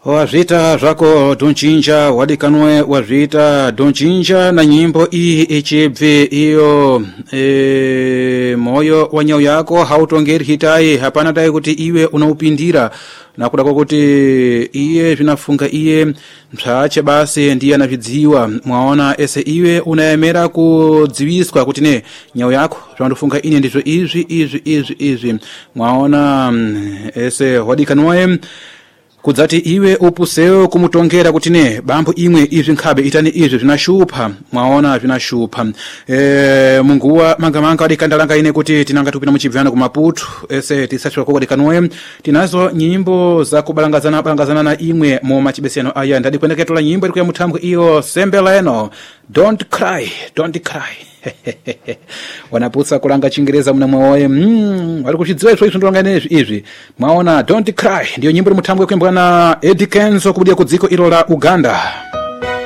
wazvita zvako Donchinja wadikanwe wazvita Donchinja na nyimbo iyi ichibve iyo moyo wa nyau yako hautongeri hitai hapana dai kuti iwe unaupindira na kuda kuti iye vinafunga iye msache basi ndiye anavidziwa mwaona ese iwe unaemera kudziwiswa kuti ne nyau yako zvandofunga ine ndizvo izvi mwaona ese wadikanwe kudzati iwe upusewo kumutongera kuti ne bambo imwe izvi nkhabe itani izvi zvinashupa mwaona zvinashupa munguwa mangamanga adikandalanga ine kuti tinanga tupina muchibvana kumaputu ese tisachwa koko dikanwe tinazo nyimbo za kubalangazana na imwe mu machibeseno aya ndadi kwendeketola nyimbo iri kuya muthambwe iyo sembeleno don't cry wanaputsa kulanga chingereza muna mwawoye wali kuchidziwa izvo ndonga izvi mwaona don't cry ndiyo nyimbo iri muthambwe kwembwa na Eddie Kenzo kubudia kudziko ilo la Uganda.